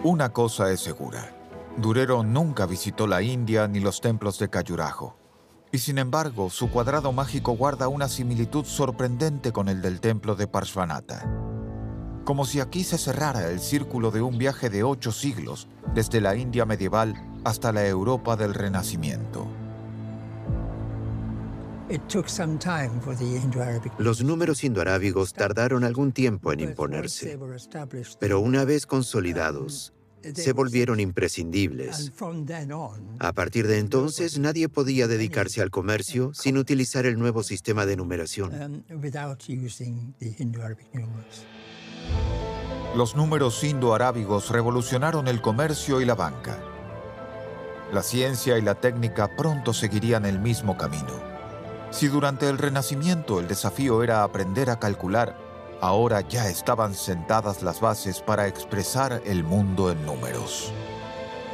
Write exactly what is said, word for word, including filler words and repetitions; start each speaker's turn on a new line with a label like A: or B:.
A: Una cosa es segura. Durero nunca visitó la India ni los templos de Khajuraho. Y sin embargo, su cuadrado mágico guarda una similitud sorprendente con el del templo de Parshvanatha. Como si aquí se cerrara el círculo de un viaje de ocho siglos, desde la India medieval hasta la Europa del Renacimiento.
B: Los números indoarábigos tardaron algún tiempo en imponerse, pero una vez consolidados, se volvieron imprescindibles. A partir de entonces, nadie podía dedicarse al comercio sin utilizar el nuevo sistema de numeración.
A: Los números indo-arábigos revolucionaron el comercio y la banca. La ciencia y la técnica pronto seguirían el mismo camino. Si durante el Renacimiento el desafío era aprender a calcular, ahora ya estaban sentadas las bases para expresar el mundo en números.